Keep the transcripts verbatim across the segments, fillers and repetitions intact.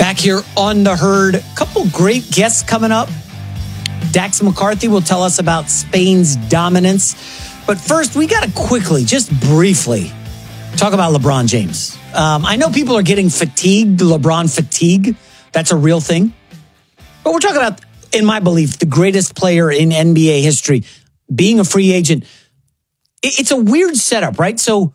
Back here on The Herd, a couple great guests coming up. Dax McCarthy will tell us about Spain's dominance. But first, we got to quickly, just briefly, talk about LeBron James. Um, I know people are getting fatigued, LeBron fatigue. That's a real thing. But we're talking about, in my belief, the greatest player in N B A history, being a free agent. It's a weird setup, right? So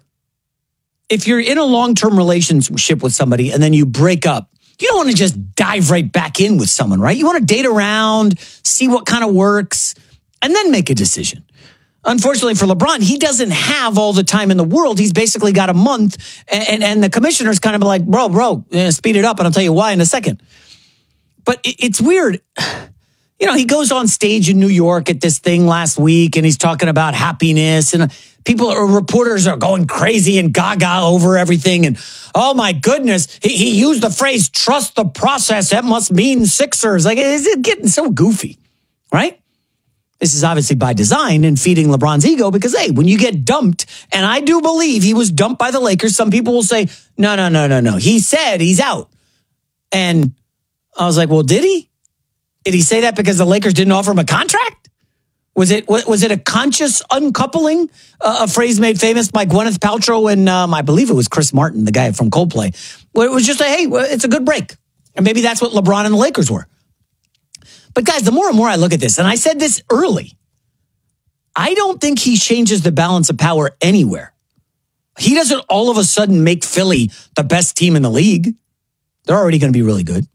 if you're in a long-term relationship with somebody and then you break up, you don't want to just dive right back in with someone, right? You want to date around, see what kind of works, and then make a decision. Unfortunately for LeBron, he doesn't have all the time in the world. He's basically got a month, and, and, and the commissioner's kind of like, bro, bro, eh, speed it up, and I'll tell you why in a second. But it, it's weird. You know, he goes on stage in New York at this thing last week, and he's talking about happiness, and people, or reporters are going crazy and gaga over everything. And oh my goodness, he, he used the phrase, trust the process. That must mean Sixers. Like, is it getting so goofy, right? This is obviously by design and feeding LeBron's ego because, hey, when you get dumped, and I do believe he was dumped by the Lakers, some people will say, no, no, no, no, no. He said he's out. And I was like, well, did he? Did he say that because the Lakers didn't offer him a contract? Was it was it a conscious uncoupling? Uh, a phrase made famous by Gwyneth Paltrow and um, I believe it was Chris Martin, the guy from Coldplay. Where it was just a, hey, it's a good break. And maybe that's what LeBron and the Lakers were. But guys, the more and more I look at this, and I said this early, I don't think he changes the balance of power anywhere. He doesn't all of a sudden make Philly the best team in the league. They're already going to be really good.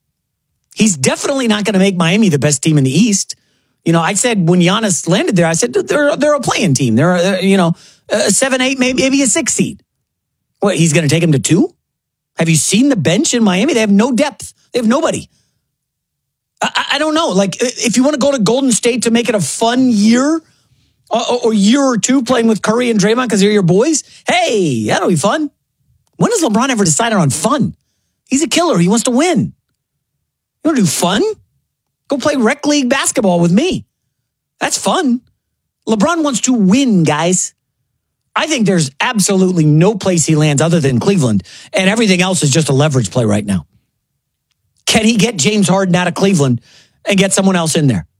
He's definitely not going to make Miami the best team in the East. You know, I said when Giannis landed there, I said they're they're a playing team. They're, uh, you know, a seven, eight, maybe, maybe a six seed. What, he's going to take him to two? Have you seen the bench in Miami? They have no depth. They have nobody. I, I don't know. Like, if you want to go to Golden State to make it a fun year or, or year or two playing with Curry and Draymond because they're your boys, hey, that'll be fun. When has LeBron ever decided on fun? He's a killer. He wants to win. You want to do fun? Go play rec league basketball with me. That's fun. LeBron wants to win, guys. I think there's absolutely no place he lands other than Cleveland, and everything else is just a leverage play right now. Can he get James Harden out of Cleveland and get someone else in there?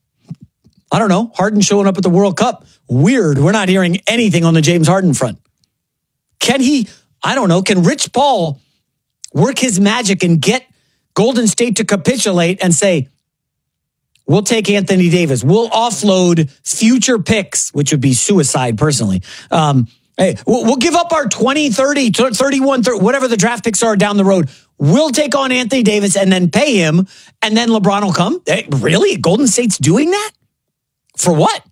I don't know. Harden showing up at the World Cup. Weird. We're not hearing anything on the James Harden front. Can he, I don't know, can Rich Paul work his magic and get Golden State to capitulate and say, we'll take Anthony Davis. We'll offload future picks, which would be suicide personally. Um, hey, we'll, we'll give up our twenty, thirty, thirty-one, thirty, whatever the draft picks are down the road. We'll take on Anthony Davis and then pay him, and then LeBron will come. Hey, really? Golden State's doing that? For what?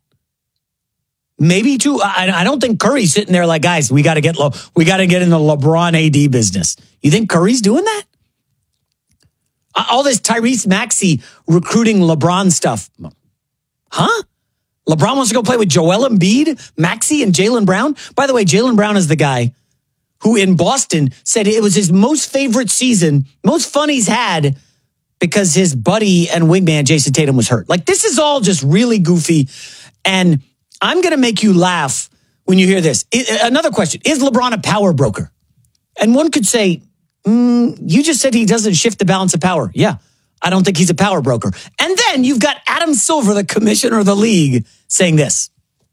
Maybe too. I, I don't think Curry's sitting there like, guys, we got to get low. We got to get in the LeBron A D business. You think Curry's doing that? All this Tyrese Maxey recruiting LeBron stuff. Huh? LeBron wants to go play with Joel Embiid, Maxey, and Jaylen Brown? By the way, Jaylen Brown is the guy who in Boston said it was his most favorite season, most fun he's had because his buddy and wingman Jason Tatum was hurt. Like, this is all just really goofy. And I'm going to make you laugh when you hear this. Another question, is LeBron a power broker? And one could say, Mm, you just said he doesn't shift the balance of power. Yeah, I don't think he's a power broker. And then you've got Adam Silver, the commissioner of the league, saying this.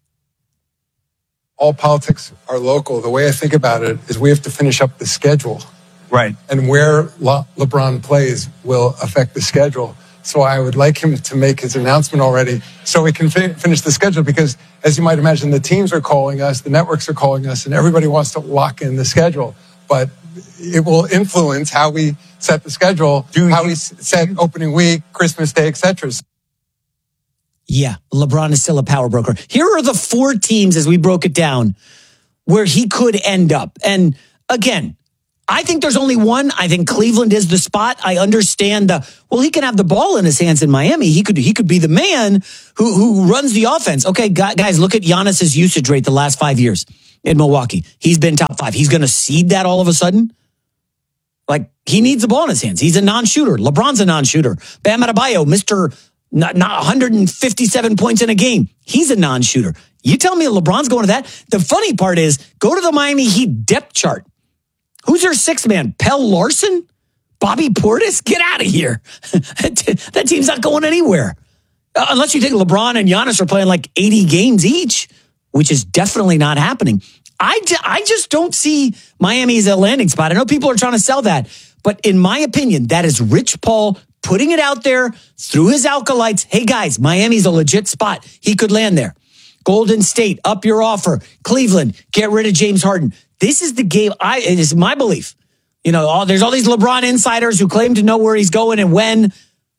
All politics are local. The way I think about it is we have to finish up the schedule. Right. And where Le- LeBron plays will affect the schedule. So I would like him to make his announcement already so we can fi- finish the schedule because, as you might imagine, the teams are calling us, the networks are calling us, and everybody wants to lock in the schedule. But it will influence how we set the schedule, Do how you, we set opening week, Christmas Day, et cetera. Yeah, LeBron is still a power broker. Here are the four teams, as we broke it down, where he could end up. And again, I think there's only one. I think Cleveland is the spot. I understand the, well, he can have the ball in his hands in Miami. He could he could be the man who, who runs the offense. Okay, guys, look at Giannis's usage rate the last five years. In Milwaukee. He's been top five. He's going to cede that all of a sudden? Like, he needs the ball in his hands. He's a non-shooter. LeBron's a non-shooter. Bam Adebayo, Mister Not, not one hundred fifty-seven points in a game. He's a non-shooter. You tell me LeBron's going to that? The funny part is, go to the Miami Heat depth chart. Who's their sixth man? Pell Larson? Bobby Portis? Get out of here. That team's not going anywhere. Uh, unless you think LeBron and Giannis are playing like eighty games each, which is definitely not happening. I, I just don't see Miami as a landing spot. I know people are trying to sell that, but in my opinion, that is Rich Paul putting it out there through his acolytes. Hey guys, Miami's a legit spot. He could land there. Golden State, up your offer. Cleveland, get rid of James Harden. This is the game. I, it is my belief. You know, all, there's all these LeBron insiders who claim to know where he's going and when.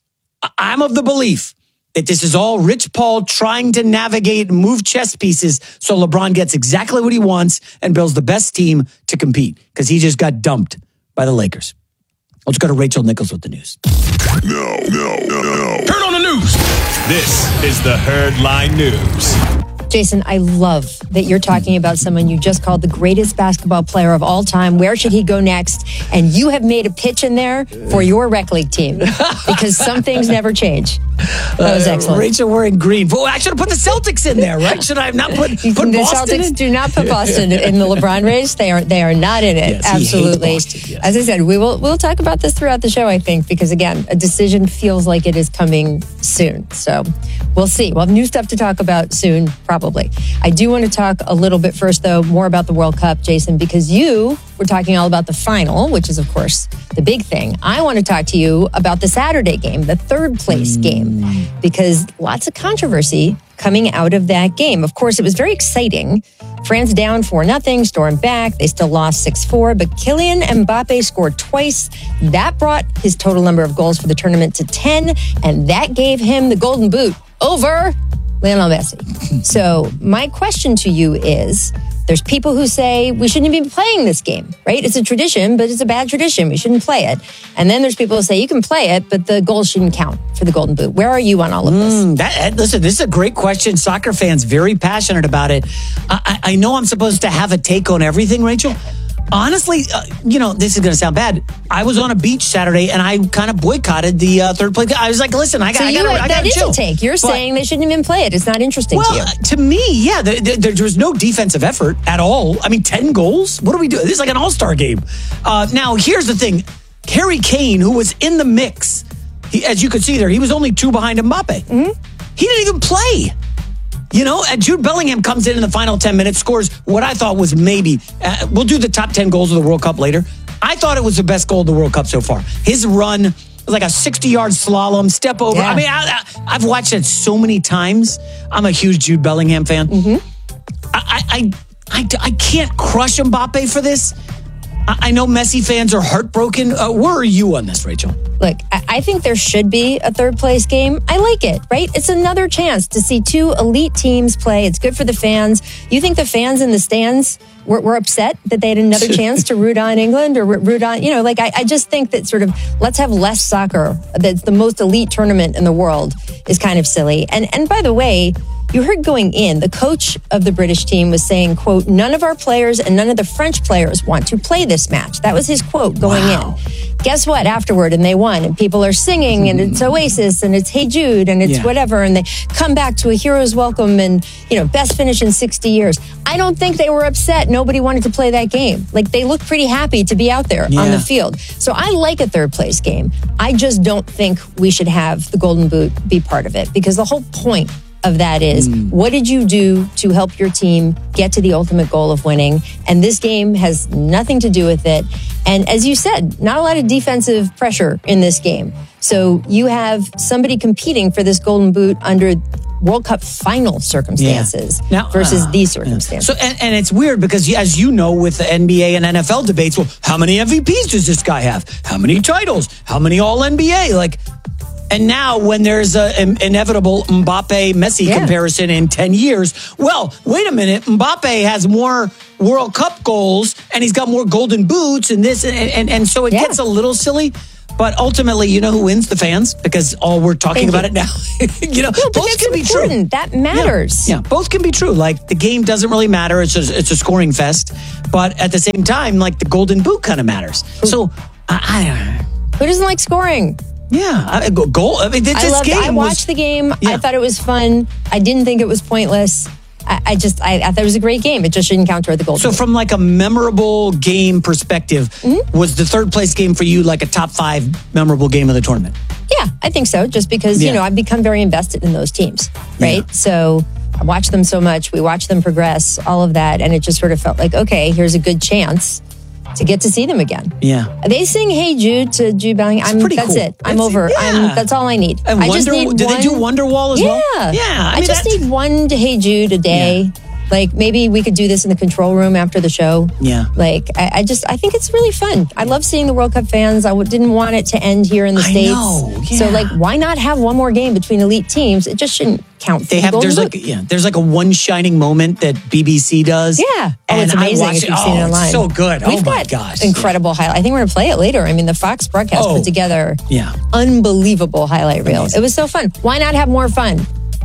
I'm of the belief that this is all Rich Paul trying to navigate and move chess pieces so LeBron gets exactly what he wants and builds the best team to compete because he just got dumped by the Lakers. Let's go to Rachel Nichols with the news. No, no, no, no. Turn on the news. This is the Herd Line News. Jason, I love that you're talking about someone you just called the greatest basketball player of all time. Where should he go next? And you have made a pitch in there for your rec league team because some things never change. That was excellent. Uh, Rachel wearing green. Well, I should have put the Celtics in there, right? Should I have not put, put the Boston Celtics in? do not put Boston in the LeBron race. They are they are not in it. Yes, he hates Absolutely. Boston, yes. As I said, we will we'll talk about this throughout the show, I think, because again, a decision feels like it is coming soon. So we'll see. We'll have new stuff to talk about soon, probably. I do want to talk a little bit first, though, more about the World Cup, Jason, because you were talking all about the final, which is, of course, the big thing. I want to talk to you about the Saturday game, the third place mm. game, because lots of controversy coming out of that game. Of course, it was very exciting. France down four nothing, stormed back. They still lost six four, but Kylian Mbappe scored twice. That brought his total number of goals for the tournament to ten, and that gave him the golden boot over Lionel Messi. So my question to you is, there's people who say we shouldn't even be playing this game, right? It's a tradition, but it's a bad tradition. We shouldn't play it. And then there's people who say you can play it, but the goals shouldn't count for the Golden Boot. Where are you on all of this? Mm, that, listen, this is a great question. Soccer fans very passionate about it. I, I know I'm supposed to have a take on everything, Rachel. Honestly, uh, you know, this is going to sound bad. I was on a beach Saturday and I kind of boycotted the uh, third place. I was like, listen, I got so to chill. That is a take. You're but, saying they shouldn't even play it. It's not interesting well, to you. Uh, to me, yeah, the, the, there was no defensive effort at all. I mean, ten goals? What do we do? This is like an all-star game. Uh, now, here's the thing. Harry Kane, who was in the mix, he, as you could see there, he was only two behind Mbappe. Mm-hmm. He didn't even play. You know, and Jude Bellingham comes in in the final ten minutes, scores what I thought was maybe, uh, we'll do the top ten goals of the World Cup later. I thought it was the best goal of the World Cup so far. His run was like a sixty-yard slalom, step over. Yeah. I mean, I, I, I've watched it so many times. I'm a huge Jude Bellingham fan. Mm-hmm. I, I, I, I can't crush Mbappe for this. I know Messi fans are heartbroken. Uh, where are you on this, Rachel? Look, I think there should be a third place game. I like it, right? It's another chance to see two elite teams play. It's good for the fans. You think the fans in the stands were, were upset that they had another chance to root on England or root on, you know, like I, I just think that sort of let's have less soccer. That's the most elite tournament in the world is kind of silly. And and by the way, you heard going in, the coach of the British team was saying, quote, none of our players and none of the French players want to play this match. That was his quote going wow. in. Guess what? Afterward, and they won, and people are singing, and it's Oasis, and it's Hey Jude, and it's yeah. whatever, and they come back to a hero's welcome and, you know, best finish in sixty years. I don't think they were upset. Nobody wanted to play that game. Like, they looked pretty happy to be out there yeah. on the field. So I like a third place game. I just don't think we should have the Golden Boot be part of it, because the whole point of that is mm. what did you do to help your team get to the ultimate goal of winning? And this game has nothing to do with it. And as you said, not a lot of defensive pressure in this game. So you have somebody competing for this Golden Boot under World Cup final circumstances yeah. now, versus uh, these circumstances. So, and, and it's weird because, as you know, with the N B A and N F L debates, well, how many M V Ps does this guy have? How many titles? How many All N B A? Like, and now when there's an inevitable Mbappe-Messi yeah. comparison in ten years, well, wait a minute, Mbappe has more World Cup goals and he's got more golden boots and this, and, and, and so it yeah. gets a little silly. But ultimately, you know who wins? The fans, because all we're talking Thank about you. it now. you know, no, both can important. be true. That matters. Yeah, yeah, both can be true. Like, the game doesn't really matter. It's a, it's a scoring fest. But at the same time, like, the golden boot kind of matters. Who, so, I, I don't know. Who doesn't like scoring? Yeah, I, goal. I mean, this I loved, game I watched was, the game. Yeah. I thought it was fun. I didn't think it was pointless. I, I just, I, I thought it was a great game. It just shouldn't count toward the gold. So from like a memorable game perspective, Mm-hmm. was the third place game for you like a top five memorable game of the tournament? Yeah, I think so. Just because, Yeah. you know, I've become very invested in those teams, right? Yeah. So I watch them so much. We watch them progress, all of that. And it just sort of felt like, okay, here's a good chance to get to see them again. Yeah. They sing "Hey Jude" to Jude Bellingham. I'm, pretty that's cool. it. I'm It's- over. yeah. I'm, that's all I need. And I just Wonder, need did one, they do Wonderwall as yeah. well? Yeah. I, I, mean, just that's- need one to "Hey Jude" a day. Yeah. Like maybe we could do this in the control room after the show. Yeah. Like I, I just I think it's really fun. I love seeing the World Cup fans. I w- didn't want it to end here in the I States. know, yeah. So like, why not have one more game between elite teams? It just shouldn't count. For They the have Golden there's Boot. like yeah there's like a one shining moment that B B C does. Yeah. Oh, and it's I amazing watch if it. you've oh, seen it it's online. so good. We've oh my got gosh, incredible highlight. I think we're going to play it later. I mean, the Fox broadcast Oh. put together Yeah. unbelievable highlight reel. Amazing. It was so fun. Why not have more fun?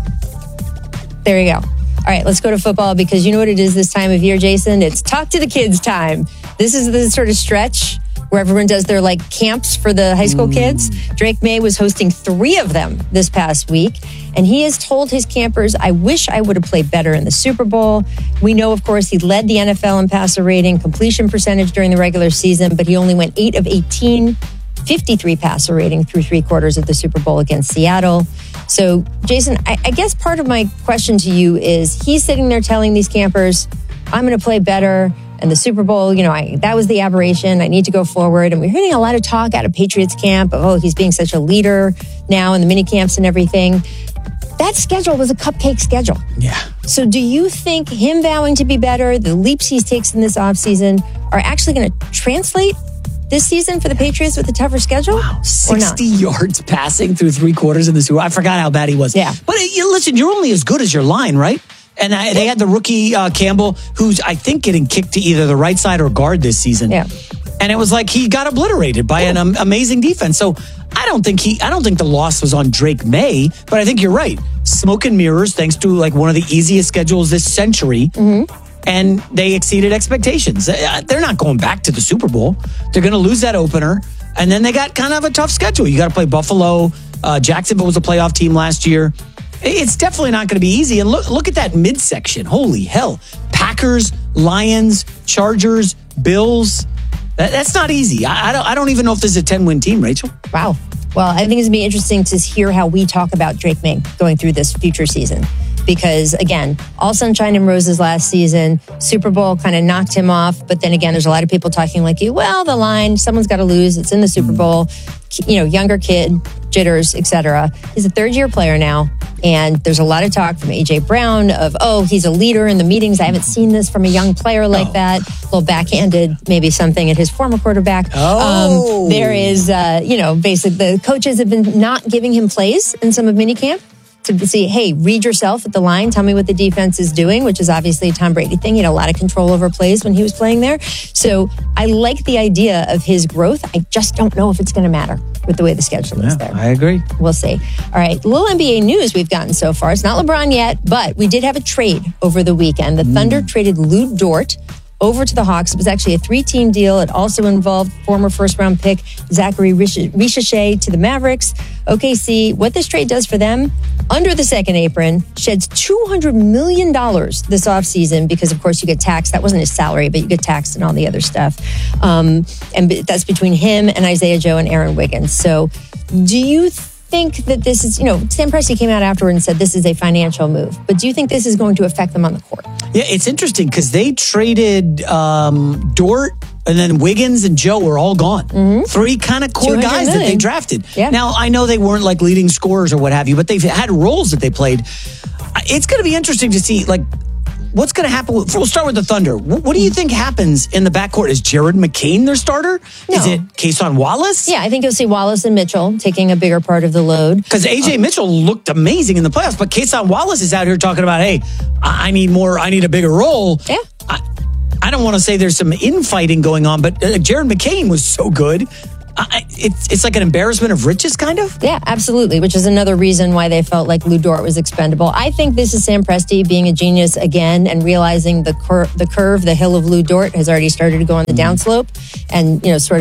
There you go. All right, let's go to football because you know what it is this time of year, Jason? It's talk to the kids time. This is the sort of stretch where everyone does their like camps for the high school kids. Drake May was hosting three of them this past week, and he has told his campers, I wish I would have played better in the Super Bowl. We know, of course, he led the N F L in passer rating, completion percentage during the regular season, but he only went eight of eighteen, fifty-three passer rating through three quarters of the Super Bowl against Seattle. So, Jason, I, I guess part of my question to you is he's sitting there telling these campers, I'm going to play better. And the Super Bowl, you know, I, that was the aberration. I need to go forward. And we're hearing a lot of talk out of Patriots camp of, oh, he's being such a leader now in the mini camps and everything. That schedule was a cupcake schedule. Yeah. So do you think him vowing to be better, the leaps he takes in this offseason are actually going to translate this season for the Patriots with a tougher schedule? Wow, Or not? sixty yards passing through three quarters in the Super Bowl. I forgot how bad he was. Yeah. But uh, you, listen, you're only as good as your line, right? And I, they had the rookie uh, Campbell, who's, I think, getting kicked to either the right side or guard this season. Yeah. And it was like he got obliterated by an um, amazing defense. So I don't think he, I don't think the loss was on Drake May, but I think you're right. Smoke and mirrors, thanks to like one of the easiest schedules this century. Mm-hmm. And they exceeded expectations. Uh, They're not going back to the Super Bowl. They're going to lose that opener. And then they got kind of a tough schedule. You got to play Buffalo. Uh, Jacksonville was a playoff team last year. It's definitely not going to be easy. And look, look at that midsection. Holy hell. Packers, Lions, Chargers, Bills. That, that's not easy. I, I, don't, I don't even know if this is a ten-win team, Rachel. Wow. Well, I think it's going to be interesting to hear how we talk about Drake May going through this future season. Because, again, all sunshine and roses last season. Super Bowl kind of knocked him off. But then again, there's a lot of people talking like you. Well, the line, someone's got to lose. It's in the Super Bowl. You know, younger kid, jitters, et cetera. He's a third-year player now. And there's a lot of talk from A J Brown of, oh, he's a leader in the meetings. I haven't seen this from a young player like Oh. that. A little backhanded, maybe something at his former quarterback. Oh. Um, there is, uh, you know, basically the coaches have been not giving him plays in some of minicamp to see, hey, read yourself at the line. Tell me what the defense is doing, which is obviously a Tom Brady thing. He had a lot of control over plays when he was playing there. So I like the idea of his growth. I just don't know if it's going to matter with the way the schedule is there. I agree. We'll see. All right, little N B A news we've gotten so far. It's not LeBron yet, but we did have a trade over the weekend. The Thunder traded Lou Dort over to the Hawks. It was actually a three-team deal. It also involved former first-round pick Zachary Richache to the Mavericks. O K C, what this trade does for them, under the second apron, sheds two hundred million dollars this offseason because, of course, you get taxed. That wasn't his salary, but you get taxed and all the other stuff. Um, and that's between him and Isaiah Joe and Aaron Wiggins. So do you think that this is, you know, Sam Presti came out afterward and said this is a financial move, but do you think this is going to affect them on the court? Yeah, it's interesting because they traded um, Dort and then Wiggins and Joe were all gone. Mm-hmm. Three kind of core guys that they drafted. Yeah. Now, I know they weren't like leading scorers or what have you, but they've had roles that they played. It's going to be interesting to see, like, what's going to happen? With, we'll start with the Thunder. What, what do you think happens in the backcourt? Is Jared McCain their starter? No. Is it Kason Wallace? Yeah, I think you'll see Wallace and Mitchell taking a bigger part of the load. Because A J Mitchell looked amazing in the playoffs, but Kason Wallace is out here talking about, hey, I I need more, I need a bigger role. Yeah. I, I don't want to say there's some infighting going on, but uh, Jared McCain was so good. I, it's it's like an embarrassment of riches, kind of. Yeah, absolutely, which is another reason why they felt like Lou Dort was expendable. I think this is Sam Presti being a genius again and realizing the cur- the curve, the hill of Lou Dort has already started to go on the downslope and, you know, sort of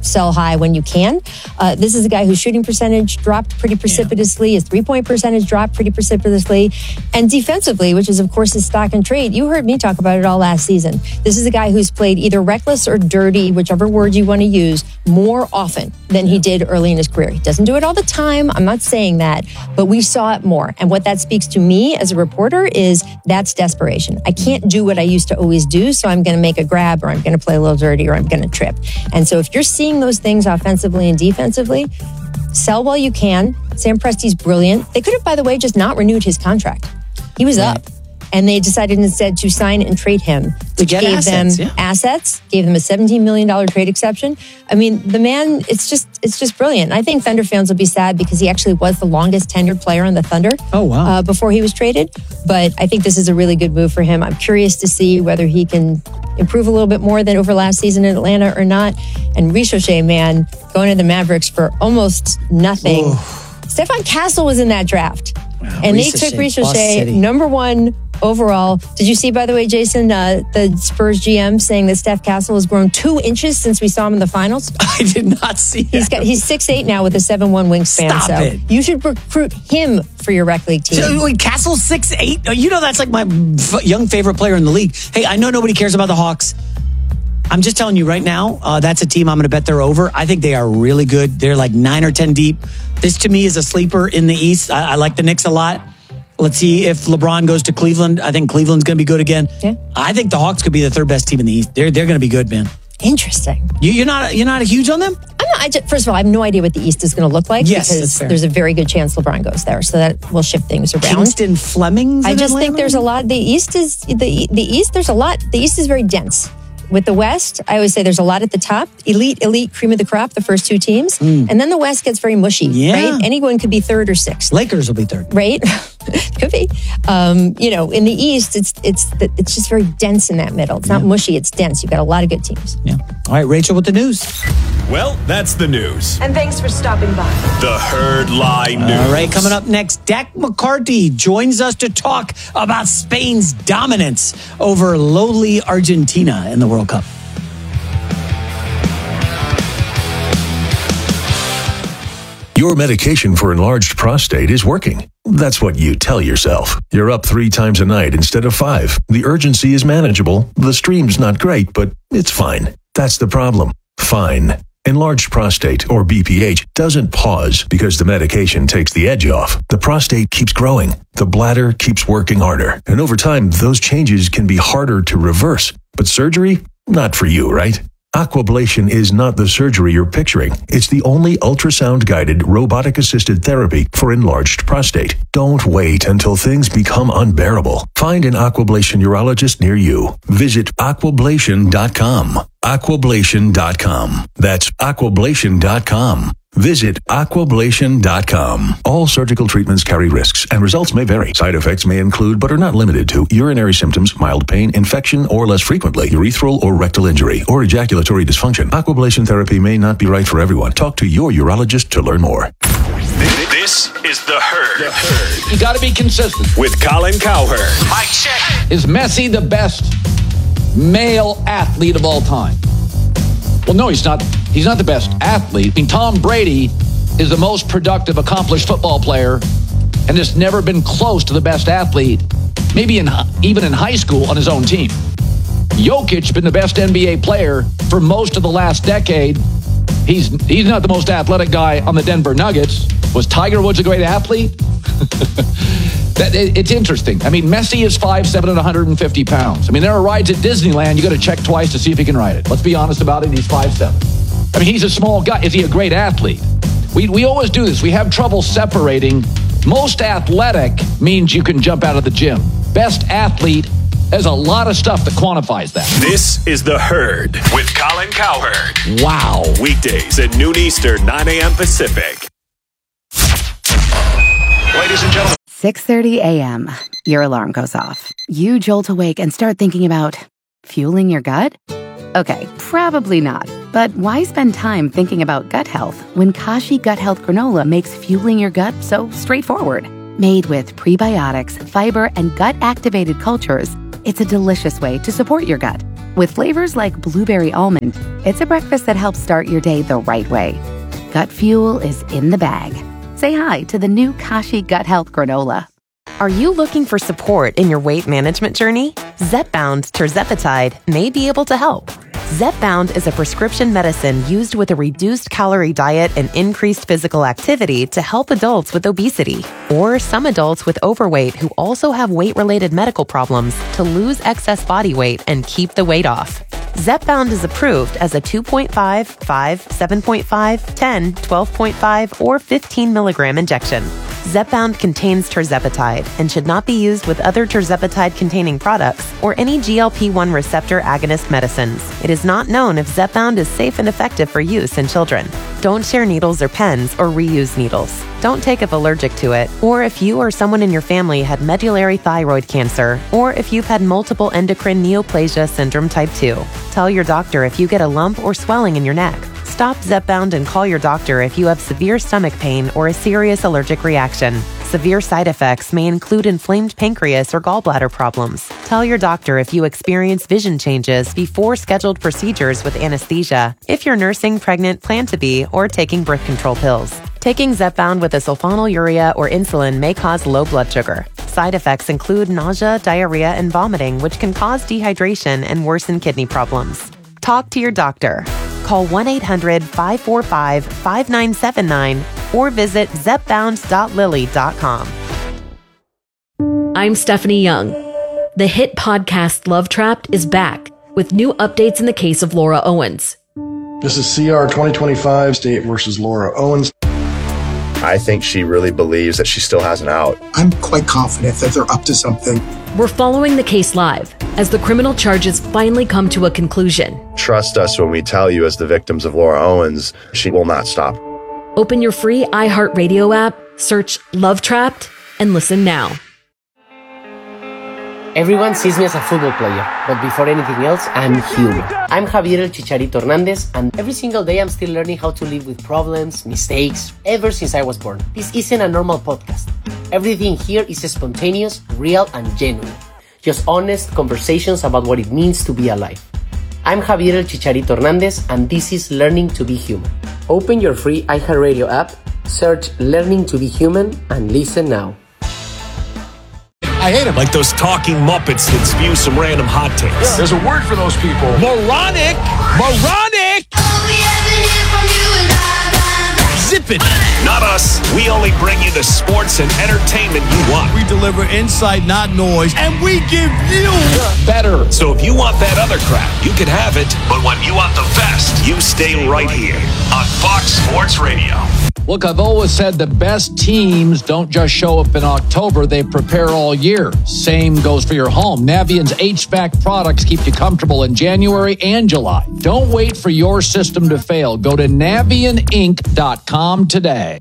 sell high when you can. Uh, this is a guy whose shooting percentage dropped pretty precipitously. His three-point percentage dropped pretty precipitously. And defensively, which is, of course, his stock and trade, you heard me talk about it all last season. This is a guy who's played either reckless or dirty, whichever word you want to use, more often than he did early in his career. He doesn't do it all the time. I'm not saying that, but we saw it more. And what that speaks to me as a reporter is that's desperation. I can't do what I used to always do, so I'm going to make a grab, or I'm going to play a little dirty, or I'm going to trip. And so if you're seeing those things offensively and defensively, sell while you can. Sam Presti's brilliant. They could have, by the way, just not renewed his contract. He was right. up. And they decided instead to sign and trade him, which get gave assets, them yeah. assets, gave them a seventeen million dollars trade exception. I mean, the man, it's just it's just brilliant. I think Thunder fans will be sad because he actually was the longest tenured player on the Thunder oh, wow. uh, before he was traded. But I think this is a really good move for him. I'm curious to see whether he can improve a little bit more than over last season in Atlanta or not. And Ricochet, man, going to the Mavericks for almost nothing. Ooh. Stephon Castle was in that draft. Wow, and Ricochet, they took Boss Ricochet City. number one overall. Did you see, by the way, Jason, uh, the Spurs G M saying that Steph Castle has grown two inches since we saw him in the finals? I did not see that. He's got he's six eight now with a seven one wingspan. Stop so it. you should recruit him for your rec league team. So, wait, Castle's six eight? You know that's like my f- young favorite player in the league. Hey, I know nobody cares about the Hawks. I'm just telling you right now, uh, that's a team I'm going to bet they're over. I think they are really good. They're like nine or ten deep. This, to me, is a sleeper in the East. I, I like the Knicks a lot. Let's see if LeBron goes to Cleveland. I think Cleveland's going to be good again. Yeah. I think the Hawks could be the third best team in the East. They're they're going to be good, man. Interesting. You, you're not you're not huge on them? I'm not, I just, first of all, I have no idea what the East is going to look like Yes, that's because fair. there's a very good chance LeBron goes there. So that will shift things around. Kingston Fleming's I in just think Atlanta? there's a lot. The East is the the East. There's a lot. The East is very dense. With the West, I always say there's a lot at the top. Elite, elite, cream of the crop, the first two teams. Mm. And then the West gets very mushy, Yeah. right? Anyone could be third or sixth. Lakers will be third. Right? Could be. Um, you know, in the East, it's it's it's just very dense in that middle. It's not mushy, it's dense. You've got a lot of good teams. Yeah. All right, Rachel, with the news. Well, that's the news. And thanks for stopping by. The Herd Lie News. All right, coming up next, Dak McCarthy joins us to talk about Spain's dominance over lowly Argentina in the World Cup. Your medication for enlarged prostate is working. That's what you tell yourself. You're up three times a night instead of five. The urgency is manageable. The stream's not great, but it's fine. That's the problem. Fine. Enlarged prostate, or B P H, doesn't pause because the medication takes the edge off. The prostate keeps growing. The bladder keeps working harder. And over time, those changes can be harder to reverse. But surgery? Not for you, right? Aquablation is not the surgery you're picturing. It's the only ultrasound-guided, robotic-assisted therapy for enlarged prostate. Don't wait until things become unbearable. Find an Aquablation urologist near you. Visit aquablation dot com. aquablation dot com. That's aquablation dot com. Visit aquablation dot com. All surgical treatments carry risks, and results may vary. Side effects may include, but are not limited to, urinary symptoms, mild pain, infection, or less frequently, urethral or rectal injury, or ejaculatory dysfunction. Aquablation therapy may not be right for everyone. Talk to your urologist to learn more. This is The Herd. The Herd. You got to be consistent. With Colin Cowherd. Mike check. Is Messi the best male athlete of all time? Well, no, he's not. He's not the best athlete. I mean, Tom Brady is the most productive, accomplished football player, and has never been close to the best athlete, maybe in even in high school on his own team. Jokic been the best N B A player for most of the last decade. He's he's not the most athletic guy on the Denver Nuggets. Was Tiger Woods a great athlete? That, it, it's interesting. I mean, Messi is five seven and one hundred fifty pounds. I mean, there are rides at Disneyland you got to check twice to see if he can ride it. Let's be honest about it. He's five seven. I mean, he's a small guy. Is he a great athlete? We we always do this. We have trouble separating. Most athletic means you can jump out of the gym. Best athlete, there's a lot of stuff that quantifies that. This is The Herd with Colin Cowherd. Wow. Weekdays at noon Eastern, nine a.m. Pacific. Ladies and gentlemen. six thirty a.m. Your alarm goes off. You jolt awake and start thinking about fueling your gut? Okay, probably not. But why spend time thinking about gut health when Kashi Gut Health Granola makes fueling your gut so straightforward? Made with prebiotics, fiber, and gut-activated cultures, it's a delicious way to support your gut. With flavors like blueberry almond, it's a breakfast that helps start your day the right way. Gut Fuel is in the bag. Say hi to the new Kashi Gut Health Granola. Are you looking for support in your weight management journey? Zepbound Tirzepatide may be able to help. Zepbound is a prescription medicine used with a reduced calorie diet and increased physical activity to help adults with obesity or some adults with overweight who also have weight-related medical problems to lose excess body weight and keep the weight off. Zepbound is approved as a two point five, five, seven point five, ten, twelve point five, or fifteen milligram injection. Zepbound contains tirzepatide and should not be used with other tirzepatide-containing products or any G L P one receptor agonist medicines. It is not known if Zepbound is safe and effective for use in children. Don't share needles or pens or reuse needles. Don't take if allergic to it, or if you or someone in your family had medullary thyroid cancer, or if you've had multiple endocrine neoplasia syndrome type two. Tell your doctor if you get a lump or swelling in your neck. Stop Zepbound and call your doctor if you have severe stomach pain or a serious allergic reaction. Severe side effects may include inflamed pancreas or gallbladder problems. Tell your doctor if you experience vision changes before scheduled procedures with anesthesia, if you're nursing, pregnant, plan to be, or taking birth control pills. Taking Zepbound with a sulfonylurea or insulin may cause low blood sugar. Side effects include nausea, diarrhea, and vomiting, which can cause dehydration and worsen kidney problems. Talk to your doctor. Call one eight hundred, five four five, five nine seven nine or visit zepbound dot lilly dot com. I'm Stephanie Young. The hit podcast Love Trapped is back with new updates in the case of Laura Owens. This is C R twenty twenty-five, State versus Laura Owens. I think she really believes that she still has an out. I'm quite confident that they're up to something. We're following the case live as the criminal charges finally come to a conclusion. Trust us when we tell you, as the victims of Laura Owens, she will not stop. Open your free iHeartRadio app, search Love Trapped, and listen now. Everyone sees me as a football player, but before anything else, I'm human. I'm Javier El Chicharito Hernandez, and every single day I'm still learning how to live with problems, mistakes, ever since I was born. This isn't a normal podcast. Everything here is spontaneous, real, and genuine. Just honest conversations about what it means to be alive. I'm Javier El Chicharito Hernandez, and this is Learning to be Human. Open your free iHeartRadio app, search Learning to be Human, and listen now. I hate him. Like those talking Muppets that spew some random hot takes. Yeah, there's a word for those people. Moronic! Moronic! Zip it! Not us. We only bring you the sports and entertainment you want. We deliver insight, not noise, and we give you better. So if you want that other crap, you can have it. But when you want the best, you stay right here on Fox Sports Radio. Look, I've always said the best teams don't just show up in October, they prepare all year. Same goes for your home. Navient's H V A C products keep you comfortable in January and July. Don't wait for your system to fail. Go to navient inc dot com today.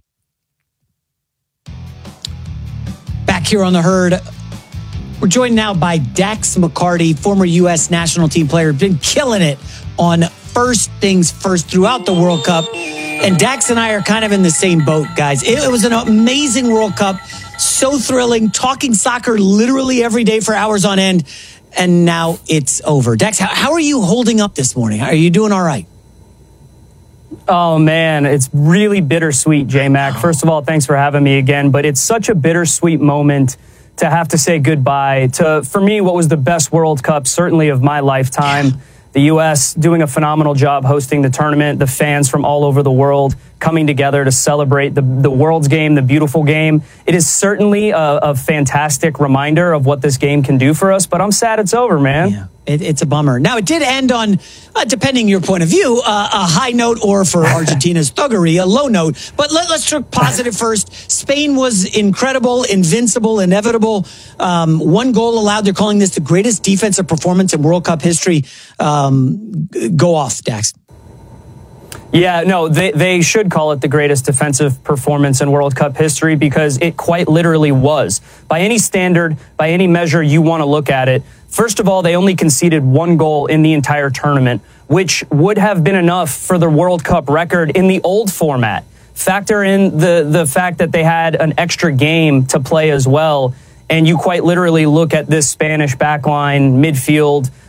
Back here on The Herd, we're joined now by Dax McCarty, former U S national team player, been killing it on First Things First throughout the World Cup. And Dax and I are kind of in the same boat, guys. It, it was an amazing World Cup, so thrilling, talking soccer literally every day for hours on end, and now it's over. Dax, how, how are you holding up this morning? Are you doing all right? Oh, man, it's really bittersweet, J-Mac. First of all, thanks for having me again, but it's such a bittersweet moment to have to say goodbye to, for me, what was the best World Cup, certainly of my lifetime. Yeah. The U S doing a phenomenal job hosting the tournament, the fans from all over the world coming together to celebrate the, the world's game, the beautiful game. It is certainly a, a fantastic reminder of what this game can do for us, but I'm sad it's over, man. Yeah, it, it's a bummer. Now, it did end on, uh, depending your point of view, uh, a high note, or for Argentina's thuggery, a low note. But let, let's look positive first. Spain was incredible, invincible, inevitable. Um, one goal allowed. They're calling this the greatest defensive performance in World Cup history. Um, go off, Dax. Yeah, no, they, they should call it the greatest defensive performance in World Cup history, because it quite literally was. By any standard, by any measure you want to look at it, first of all, they only conceded one goal in the entire tournament, which would have been enough for the World Cup record in the old format. Factor in the, the fact that they had an extra game to play as well, and you quite literally look at this Spanish backline, midfield,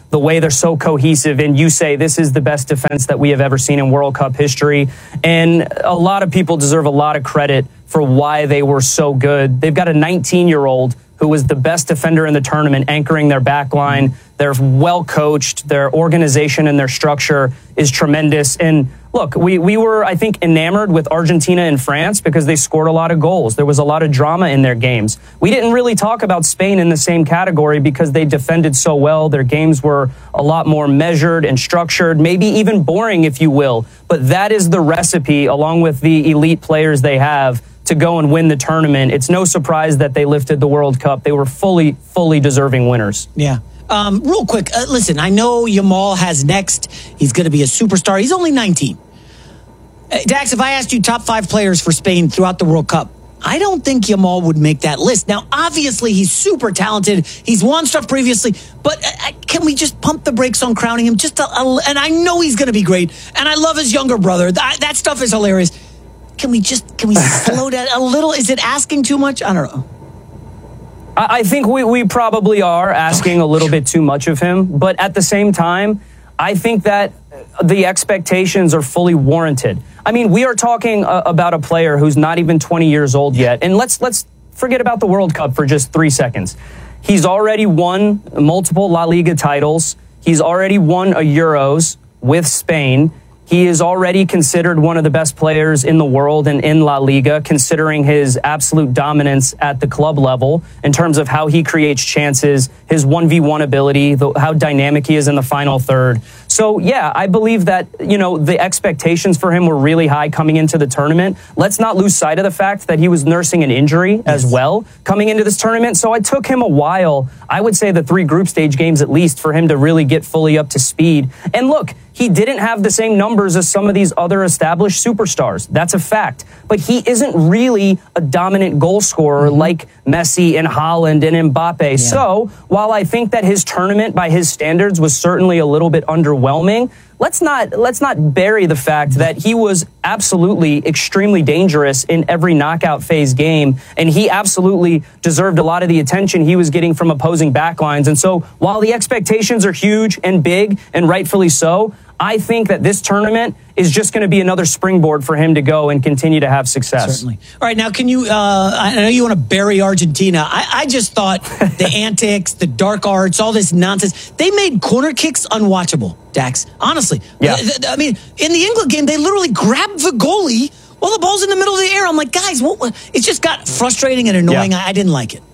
the way they're so cohesive. And you say this is the best defense that we have ever seen in World Cup history. And a lot of people deserve a lot of credit for why they were so good. They've got a nineteen-year-old who was the best defender in the tournament, anchoring their back line. They're well coached. Their organization and their structure is tremendous. And look, we, we were, I think, enamored with Argentina and France because they scored a lot of goals. There was a lot of drama in their games. We didn't really talk about Spain in the same category because they defended so well. Their games were a lot more measured and structured, maybe even boring, if you will. But that is the recipe, along with the elite players they have, to go and win the tournament. It's no surprise that they lifted the World Cup. They were fully, fully deserving winners. Yeah. Um, real quick, uh, listen, I know Yamal has next. He's going to be a superstar. He's only nineteen. Uh, Dax, if I asked you top five players for Spain throughout the World Cup, I don't think Yamal would make that list. Now, obviously, he's super talented. He's won stuff previously, but uh, can we just pump the brakes on crowning him? Just a, a, and I know he's going to be great, and I love his younger brother. That, that stuff is hilarious. Can we just, can we slow down a little? Is it asking too much? I don't know. I think we, we probably are asking a little bit too much of him. But at the same time, I think that the expectations are fully warranted. I mean, we are talking uh, about a player who's not even twenty years old yet. And let's let's forget about the World Cup for just three seconds. He's already won multiple La Liga titles. He's already won a Euros with Spain. He is already considered one of the best players in the world and in La Liga, considering his absolute dominance at the club level in terms of how he creates chances, his one v one ability, the, how dynamic he is in the final third. So, yeah, I believe that, you know, the expectations for him were really high coming into the tournament. Let's not lose sight of the fact that he was nursing an injury yes. as well coming into this tournament. So it took him a while, I would say the three group stage games at least, for him to really get fully up to speed. And look, he didn't have the same numbers as some of these other established superstars. That's a fact. But he isn't really a dominant goal scorer mm-hmm. like Messi and Haaland and Mbappe. Yeah. So while I think that his tournament by his standards was certainly a little bit underwhelming, let's not let's not bury the fact that he was absolutely extremely dangerous in every knockout phase game, and he absolutely deserved a lot of the attention he was getting from opposing backlines. And so while the expectations are huge and big, and rightfully so, I think that this tournament is just going to be another springboard for him to go and continue to have success. Certainly. All right, now can you, uh, I know you want to bury Argentina. I, I just thought the antics, the dark arts, all this nonsense, they made corner kicks unwatchable, Dax. Honestly. Yeah. I mean, in the England game, they literally grabbed the goalie while the ball's in the middle of the air. I'm like, guys, what? what? It just got frustrating and annoying. Yeah. I, I didn't like it.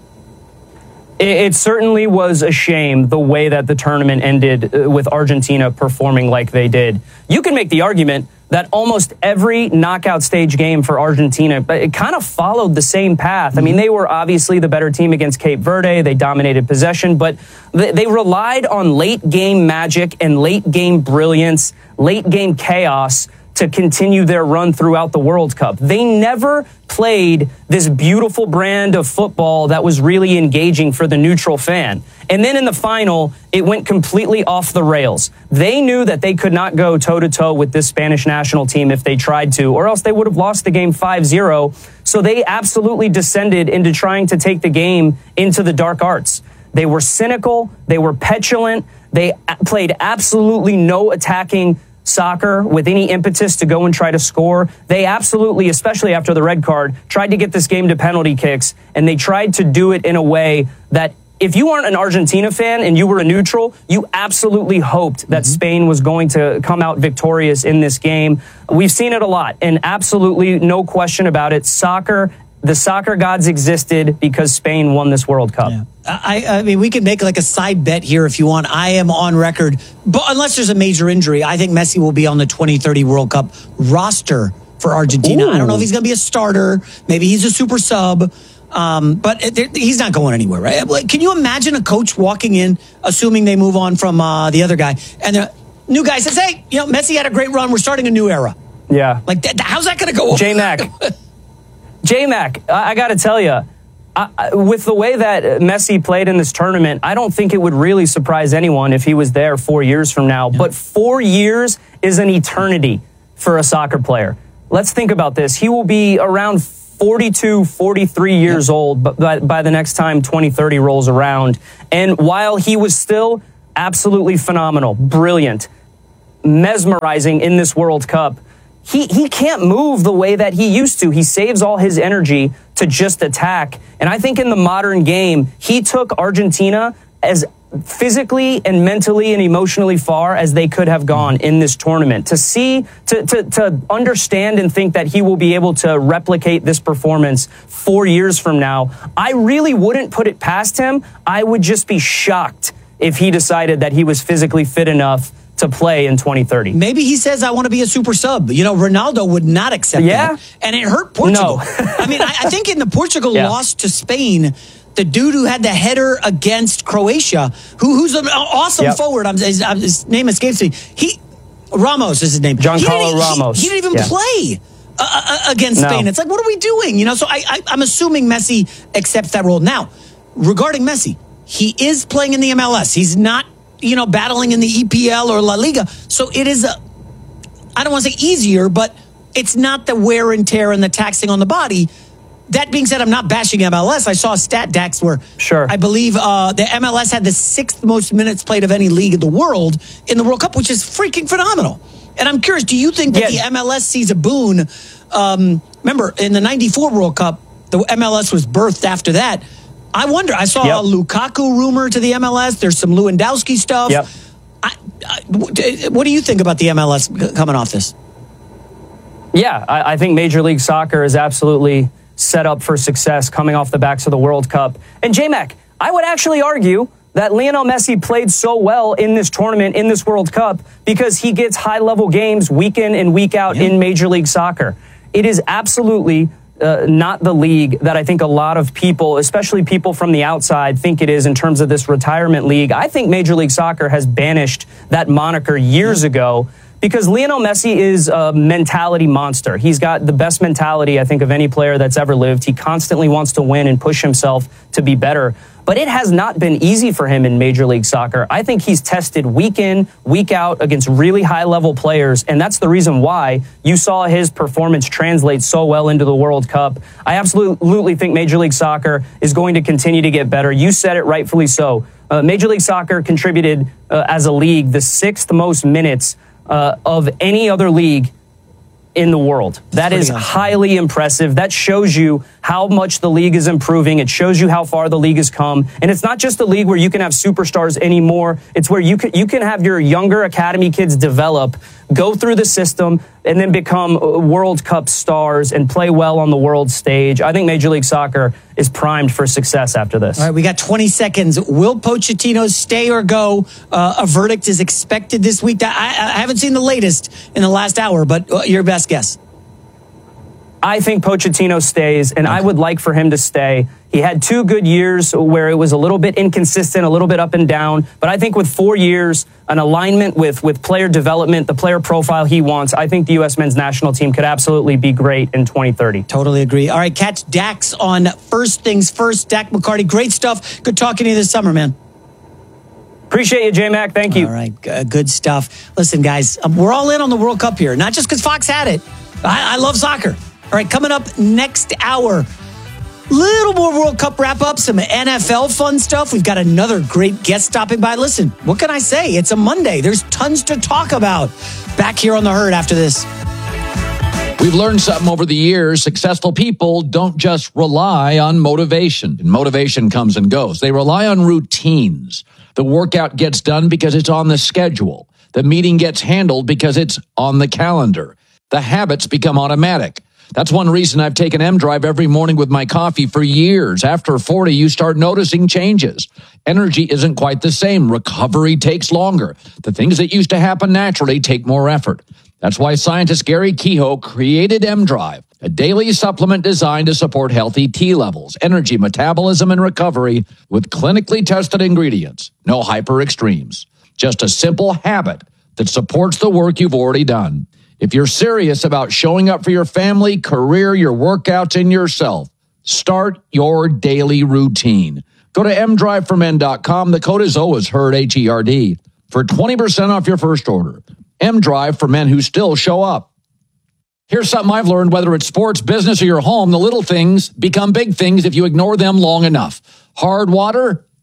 It certainly was a shame the way that the tournament ended with Argentina performing like they did. You can make the argument that almost every knockout stage game for Argentina, it kind of followed the same path. I mean, they were obviously the better team against Cape Verde. They dominated possession, but they relied on late game magic and late game brilliance, late game chaos to continue their run throughout the World Cup. They never played this beautiful brand of football that was really engaging for the neutral fan. And then in the final, it went completely off the rails. They knew that they could not go toe-to-toe with this Spanish national team if they tried to, or else they would have lost the game five zero. So they absolutely descended into trying to take the game into the dark arts. They were cynical. They were petulant. They played absolutely no attacking soccer with any impetus to go and try to score. They absolutely, especially after the red card, tried to get this game to penalty kicks, and they tried to do it in a way that if you aren't an Argentina fan and you were a neutral, you absolutely hoped that mm-hmm. Spain was going to come out victorious in this game. We've seen it a lot, and absolutely no question about it. Soccer, the soccer gods existed because Spain won this World Cup. Yeah. I, I mean, we can make like a side bet here if you want. I am on record, but unless there's a major injury, I think Messi will be on the twenty thirty World Cup roster for Argentina. Ooh. I don't know if he's going to be a starter. Maybe he's a super sub. Um, but it, he's not going anywhere, right? Can you imagine a coach walking in, assuming they move on from uh, the other guy, and the new guy says, hey, you know, Messi had a great run. We're starting a new era. Yeah. Like, that, how's that going to go? J-Mac. J-Mac, I, I got to tell you, I, with the way that Messi played in this tournament, I don't think it would really surprise anyone if he was there four years from now. Yeah. But four years is an eternity for a soccer player. Let's think about this. He will be around forty-two, forty-three years yeah. old by, by the next time twenty thirty rolls around. And while he was still absolutely phenomenal, brilliant, mesmerizing in this World Cup. He he can't move the way that he used to. He saves all his energy to just attack. And I think in the modern game, he took Argentina as physically and mentally and emotionally far as they could have gone in this tournament. To see, to, to, to understand and think that he will be able to replicate this performance four years from now, I really wouldn't put it past him. I would just be shocked if he decided that he was physically fit enough to play in twenty thirty. Maybe he says, I want to be a super sub. You know, Ronaldo would not accept yeah? that. And it hurt Portugal. No. I mean, I, I think in the Portugal yeah. loss to Spain, the dude who had the header against Croatia, who, who's an awesome yep. forward, I'm, his, his name escapes me. He Ramos is his name. Giancarlo Ramos. He, he didn't even yeah. play uh, against no. Spain. It's like, what are we doing? You know, so I, I, I'm assuming Messi accepts that role. Now, regarding Messi, he is playing in the M L S. He's not, you know, battling in the E P L or La Liga. So it is, a, I don't want to say easier, but it's not the wear and tear and the taxing on the body. That being said, I'm not bashing M L S. I saw a stat, Dax, where sure. I believe uh, the M L S had the sixth most minutes played of any league in the world in the World Cup, which is freaking phenomenal. And I'm curious, do you think that yeah. the M L S sees a boon? Um, remember, in the ninety-four World Cup, the M L S was birthed after that. I wonder, I saw yep. a Lukaku rumor to the M L S. There's some Lewandowski stuff. Yep. I, I, what do you think about the M L S coming off this? Yeah, I, I think Major League Soccer is absolutely set up for success coming off the backs of the World Cup. And J-Mac, I would actually argue that Lionel Messi played so well in this tournament, in this World Cup, because he gets high-level games week in and week out yeah. in Major League Soccer. It is absolutely uh, not the league that I think a lot of people, especially people from the outside, think it is in terms of this retirement league. I think Major League Soccer has banished that moniker years yeah. ago, because Lionel Messi is a mentality monster. He's got the best mentality, I think, of any player that's ever lived. He constantly wants to win and push himself to be better. But it has not been easy for him in Major League Soccer. I think he's tested week in, week out against really high-level players, and that's the reason why you saw his performance translate so well into the World Cup. I absolutely think Major League Soccer is going to continue to get better. You said it rightfully so. Uh, Major League Soccer contributed, uh, as a league, the sixth most minutes Uh, of any other league in the world. That is awesome. Highly impressive. That shows you how much the league is improving. It shows you how far the league has come. And it's not just a league where you can have superstars anymore. It's where you can, you can have your younger academy kids develop, go through the system, and then become World Cup stars and play well on the world stage. I think Major League Soccer is primed for success after this. All right, we got twenty seconds. Will Pochettino stay or go? Uh, a verdict is expected this week. I, I haven't seen the latest in the last hour, but your best guess. I think Pochettino stays, and okay. I would like for him to stay. He had two good years where it was a little bit inconsistent, a little bit up and down. But I think with four years, an alignment with, with player development, the player profile he wants, I think the U S men's national team could absolutely be great in twenty thirty. Totally agree. All right, catch Dax on First Things First. Dak McCarty, great stuff. Good talking to you this summer, man. Appreciate you, J-Mac. Thank you. All right, good stuff. Listen, guys, um, we're all in on the World Cup here, not just because Fox had it. I, I love soccer. All right, coming up next hour, little more World Cup wrap-up, some N F L fun stuff. We've got another great guest stopping by. Listen, what can I say? It's a Monday. There's tons to talk about. Back here on The Herd after this. We've learned something over the years. Successful people don't just rely on motivation. And motivation comes and goes. They rely on routines. The workout gets done because it's on the schedule. The meeting gets handled because it's on the calendar. The habits become automatic. That's one reason I've taken M-Drive every morning with my coffee for years. After forty, you start noticing changes. Energy isn't quite the same. Recovery takes longer. The things that used to happen naturally take more effort. That's why scientist Gary Kehoe created M-Drive, a daily supplement designed to support healthy T levels, energy, metabolism, and recovery with clinically tested ingredients. No hyper extremes. Just a simple habit that supports the work you've already done. If you're serious about showing up for your family, career, your workouts, and yourself, start your daily routine. Go to m drive for men dot com. The code is always HERD, H E R D, for twenty percent off your first order. M-Drive for men who still show up. Here's something I've learned, whether it's sports, business, or your home, the little things become big things if you ignore them long enough. Hard water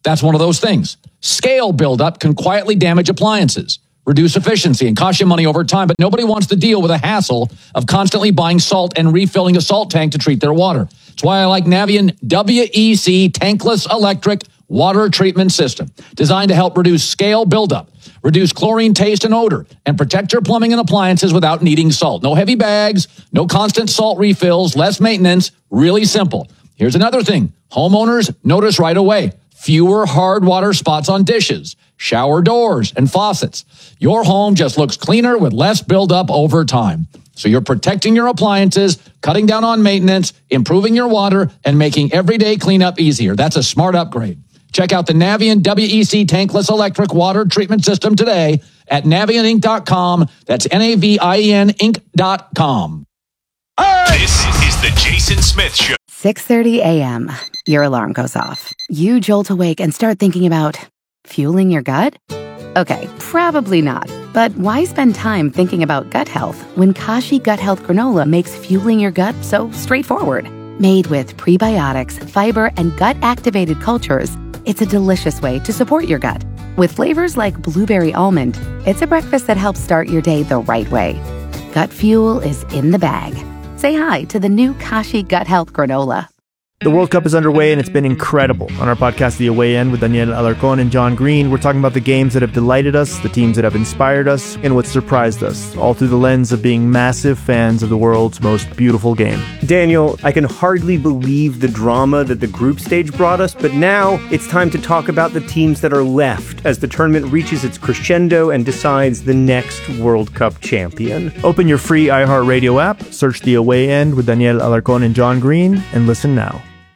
That's one of those things. Scale buildup can quietly damage appliances, reduce efficiency, and cost you money over time, but nobody wants to deal with the hassle of constantly buying salt and refilling a salt tank to treat their water. That's why I like Navien W E C Tankless Electric Water Treatment System, designed to help reduce scale buildup, reduce chlorine taste and odor, and protect your plumbing and appliances without needing salt. No heavy bags, no constant salt refills, less maintenance, really simple. Here's another thing. Homeowners notice right away. Fewer hard water spots on dishes, shower doors, and faucets. Your home just looks cleaner with less buildup over time. So you're protecting your appliances, cutting down on maintenance, improving your water, and making everyday cleanup easier. That's a smart upgrade. Check out the Navien W E C Tankless Electric Water Treatment System today at navien inc dot com. That's N A V I E N Inc dot com. This is the Jason Smith Show. six thirty a.m. Your alarm goes off. You jolt awake and start thinking about fueling your gut? Okay, probably not. But why spend time thinking about gut health when Kashi Gut Health Granola makes fueling your gut so straightforward? Made with prebiotics, fiber, and gut-activated cultures, it's a delicious way to support your gut. With flavors like blueberry almond, it's a breakfast that helps start your day the right way. Gut fuel is in the bag. Say hi to the new Kashi Gut Health Granola. The World Cup is underway and it's been incredible. On our podcast, The Away End, with Daniel Alarcón and John Green, we're talking about the games that have delighted us, the teams that have inspired us, and what surprised us, all through the lens of being massive fans of the world's most beautiful game. Daniel, I can hardly believe the drama that the group stage brought us, but now it's time to talk about the teams that are left as the tournament reaches its crescendo and decides the next World Cup champion. Open your free iHeartRadio app, search The Away End with Daniel Alarcón and John Green, and listen now.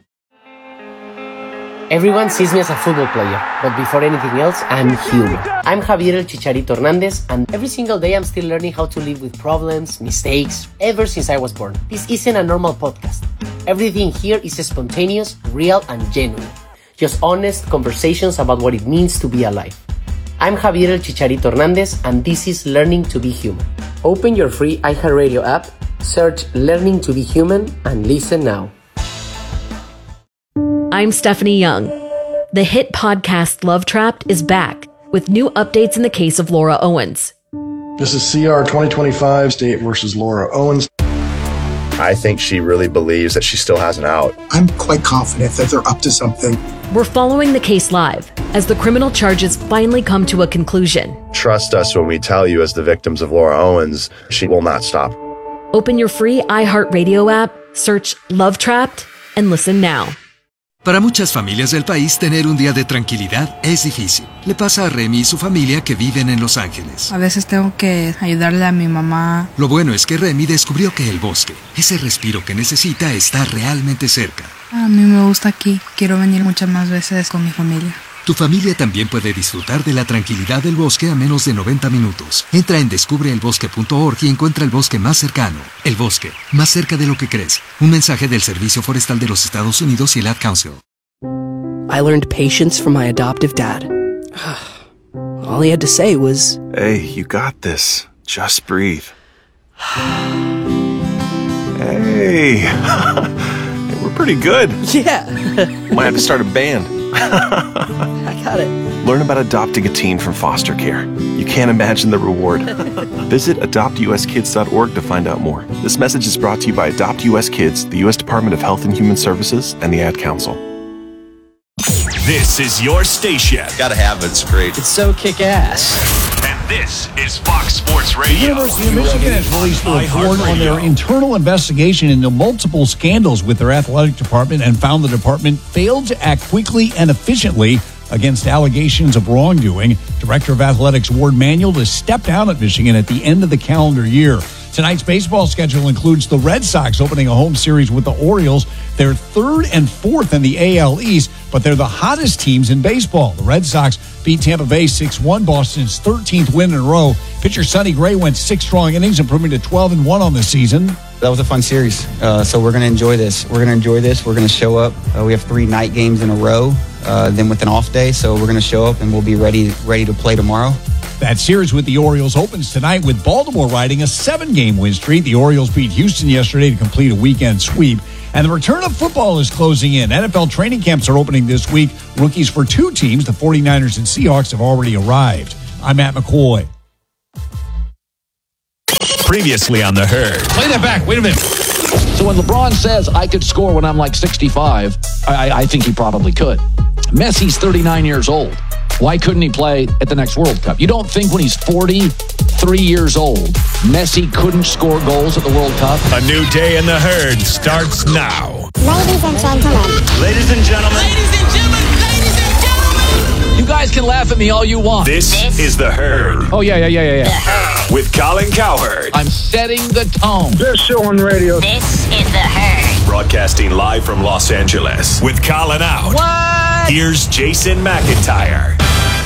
Everyone sees me as a football player, but before anything else, I'm human. I'm Javier El Chicharito Hernández, and every single day I'm still learning how to live with problems, mistakes, ever since I was born. This isn't a normal podcast. Everything here is spontaneous, real, and genuine. Just honest conversations about what it means to be alive. I'm Javier El Chicharito Hernández, and this is Learning to be Human. Open your free iHeartRadio app, search Learning to be Human, and listen now. I'm Stephanie Young. The hit podcast Love Trapped is back with new updates in the case of Laura Owens. This is C R twenty twenty-five State versus Laura Owens. I think she really believes that she still has an out. I'm quite confident that they're up to something. We're following the case live as the criminal charges finally come to a conclusion. Trust us when we tell you, as the victims of Laura Owens, she will not stop. Open your free iHeartRadio app, search Love Trapped, and listen now. Para muchas familias del país, tener un día de tranquilidad es difícil. Le pasa a Remy y su familia que viven en Los Ángeles. A veces tengo que ayudarle a mi mamá. Lo bueno es que Remy descubrió que el bosque, ese respiro que necesita, está realmente cerca. A mí me gusta aquí. Quiero venir muchas más veces con mi familia. Tu familia también puede disfrutar de la tranquilidad del bosque a menos de noventa minutos. Entra en descubre el bosque punto org y encuentra el bosque más cercano. El bosque, más cerca de lo que crees. Un mensaje del Servicio Forestal de los Estados Unidos y el Ad Council. I learned patience from my adoptive dad. All he had to say was, "Hey, you got this. Just breathe." Hey, we're pretty good. Yeah. Might have to start a band. I got it. Learn about adopting a teen from foster care. You can't imagine the reward. Visit adopt u s kids dot org to find out more. This message is brought to you by Adopt U S Kids, the U S Department of Health and Human Services, and the Ad Council. This is your station. Gotta have it. It's great. It's so kick-ass. And this is Fox Sports Radio. The University of Michigan has released a report on their internal investigation into multiple scandals with their athletic department and found the department failed to act quickly and efficiently against allegations of wrongdoing. Director of Athletics Ward Manuel has stepped down at Michigan at the end of the calendar year. Tonight's baseball schedule includes the Red Sox opening a home series with the Orioles. They're third and fourth in the A L East, but they're the hottest teams in baseball. The Red Sox beat Tampa Bay six one, Boston's thirteenth win in a row. Pitcher Sonny Gray went six strong innings, improving to twelve and one on the season. That was a fun series, uh, so we're going to enjoy this. We're going to enjoy this. We're going to show up. Uh, we have three night games in a row, uh, then with an off day, so we're going to show up and we'll be ready ready to play tomorrow. That series with the Orioles opens tonight with Baltimore riding a seven-game win streak. The Orioles beat Houston yesterday to complete a weekend sweep. And the return of football is closing in. N F L training camps are opening this week. Rookies for two teams, the forty-niners and Seahawks, have already arrived. I'm Matt McCoy. Previously on The Herd. Play that back. Wait a minute. So when LeBron says I could score when I'm like sixty-five, I, I think he probably could. Messi's thirty-nine years old. Why couldn't he play at the next World Cup? You don't think when he's forty-three years old, Messi couldn't score goals at the World Cup? A new day in The Herd starts now. Ladies and gentlemen. Ladies and gentlemen. Ladies and gentlemen. Ladies and gentlemen. You guys can laugh at me all you want. This, this is The Herd. Oh, yeah, yeah, yeah, yeah, yeah. The Herd. With Colin Cowherd. I'm setting the tone. Best show on radio. This is The Herd. Broadcasting live from Los Angeles. With Colin out. What? Here's Jason McIntyre.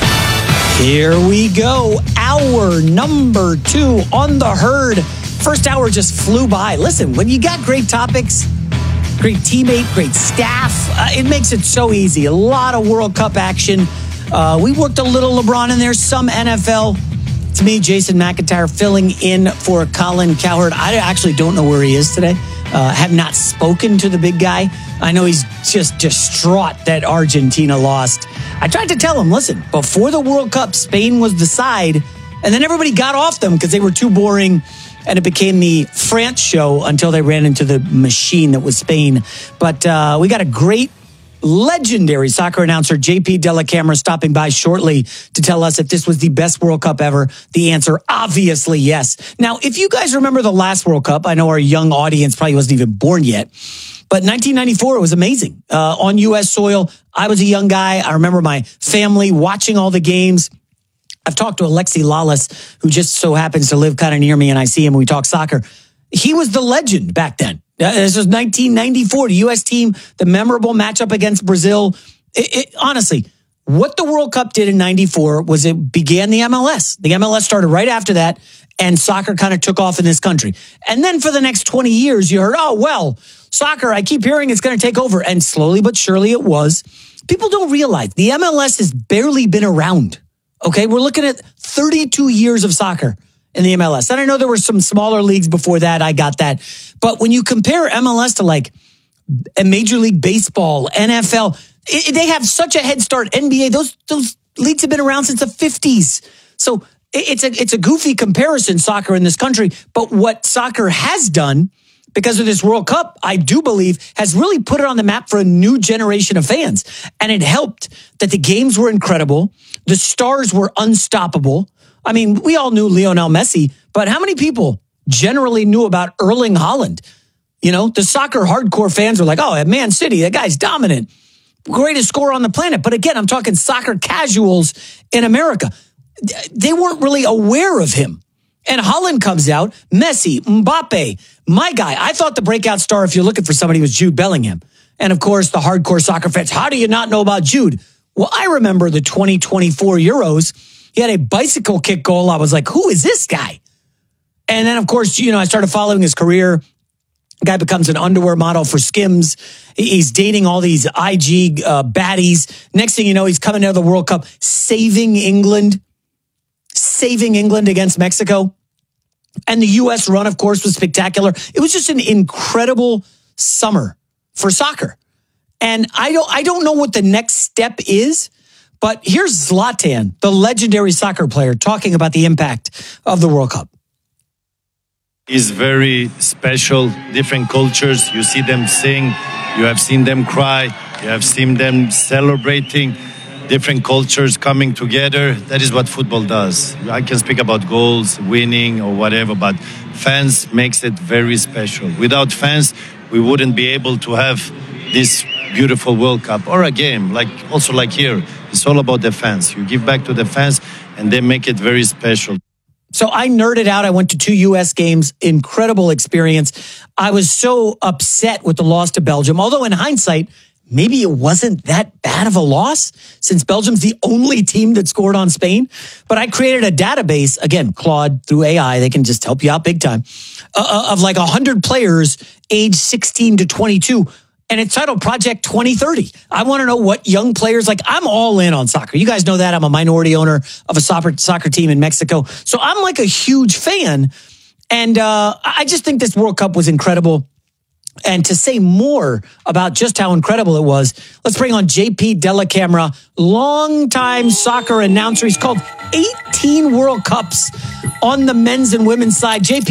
Here we go. Hour number two on The Herd. First hour just flew by. Listen, when you got great topics, great teammate, great staff, uh, it makes it so easy. A lot of World Cup action. Uh, we worked a little LeBron in there, some N F L. It's me, Jason McIntyre, filling in for Colin Cowherd. I actually don't know where he is today. Uh, have not spoken to the big guy. I know he's just distraught that Argentina lost. I tried to tell him, listen, before the World Cup, Spain was the side, and then everybody got off them because they were too boring, and it became the France show until they ran into the machine that was Spain. But uh, we got a great, legendary soccer announcer, J P Dellacamera, stopping by shortly to tell us if this was the best World Cup ever. The answer, obviously, yes. Now, if you guys remember the last World Cup, I know our young audience probably wasn't even born yet, but nineteen ninety-four, it was amazing. Uh, on U S soil, I was a young guy. I remember my family watching all the games. I've talked to Alexi Lalas, who just so happens to live kind of near me, and I see him when we talk soccer. He was the legend back then. This was nineteen ninety-four, the U S team, the memorable matchup against Brazil. It, it, honestly, what the World Cup did in ninety-four was it began the M L S. The M L S started right after that, and soccer kind of took off in this country. And then for the next twenty years, you heard, oh, well, soccer, I keep hearing it's going to take over. And slowly but surely it was. People don't realize the M L S has barely been around. Okay, we're looking at thirty-two years of soccer in the M L S. And I know there were some smaller leagues before that. I got that. But when you compare M L S to like a Major League Baseball, N F L, it, they have such a head start. N B A, those those leagues have been around since the fifties. So it's a it's a goofy comparison, soccer in this country. But what soccer has done, because of this World Cup, I do believe, has really put it on the map for a new generation of fans. And it helped that the games were incredible. The stars were unstoppable. I mean, we all knew Lionel Messi, but how many people generally knew about Erling Haaland? You know, the soccer hardcore fans were like, oh, at Man City, that guy's dominant. Greatest scorer on the planet. But again, I'm talking soccer casuals in America. They weren't really aware of him. And Haaland comes out, Messi, Mbappe, my guy. I thought the breakout star, if you're looking for somebody, was Jude Bellingham. And of course, the hardcore soccer fans, how do you not know about Jude? Well, I remember the twenty twenty-four Euros. He had a bicycle kick goal. I was like, who is this guy? And then, of course, you know, I started following his career. The guy becomes an underwear model for Skims. He's dating all these I G uh, baddies. Next thing you know, he's coming out of the World Cup, saving England, saving England against Mexico. And the U S run, of course, was spectacular. It was just an incredible summer for soccer. And I don't, I don't know what the next step is, but here's Zlatan, the legendary soccer player, talking about the impact of the World Cup. It's very special, different cultures. You see them sing, you have seen them cry, you have seen them celebrating, different cultures coming together. That is what football does. I can speak about goals, winning or whatever, but fans makes it very special. Without fans, we wouldn't be able to have this beautiful World Cup or a game, like also like here. It's all about the fans. You give back to the fans and they make it very special. So I nerded out. I went to two U S games. Incredible experience. I was so upset with the loss to Belgium. Although in hindsight, maybe it wasn't that bad of a loss since Belgium's the only team that scored on Spain. But I created a database, again, Claude, through A I. They can just help you out big time, uh, of like one hundred players age sixteen to twenty-two. and it's titled Project twenty thirty. I want to know what young players, like I'm all in on soccer. You guys know that. I'm a minority owner of a soccer, soccer team in Mexico. So I'm like a huge fan. And uh, I just think this World Cup was incredible. And to say more about just how incredible it was, let's bring on J P Dellacamera, longtime soccer announcer. He's called eighteen World Cups on the men's and women's side. J P